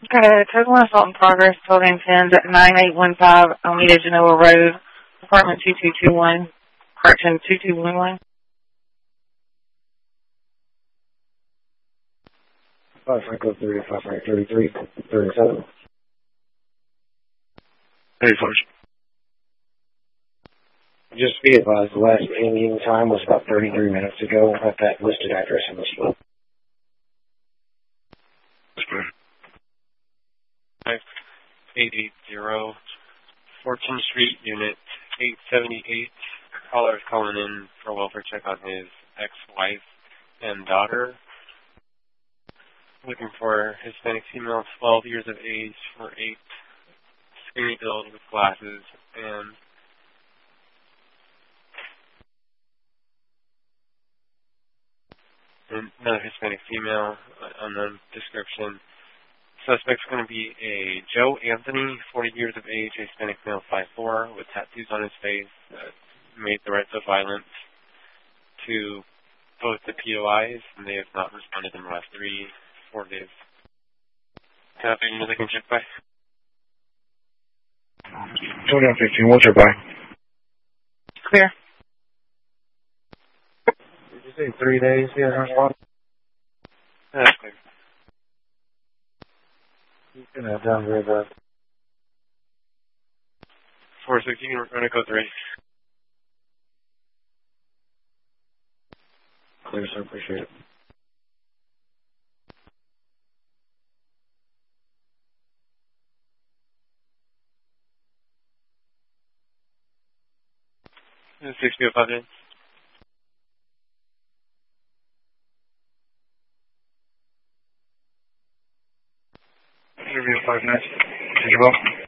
Got a total assault in progress, 12 and 10s at 9815 Alameda Genoa Road, apartment 2221, correction 2211. 5 Franco 30, 5 Frank 33, 37. Hey, Flash. Just be advised, the last alien time was about 33 minutes ago at that listed address in the slip. That's 880 14th Street, Unit 878. Caller is calling in for a welfare check on his ex-wife and daughter. Looking for Hispanic female, 12 years of age, for 8, skinny build with glasses, and another Hispanic female on the description. Suspect's going to be a Joe Anthony, 40 years of age, Hispanic male, 5'4", with tattoos on his face, made threats of violence to both the POIs, and they have not responded in the last 3-4 days. Can I have another can check by? 2115, what's your buy? Clear. Did you say 3 days? Yeah, that's one. That's clear. He's going to downgrade that. 416, we're going to go 3. Clear, sir. Appreciate it. This is 6005 in. Interview 5 minutes. Did you go?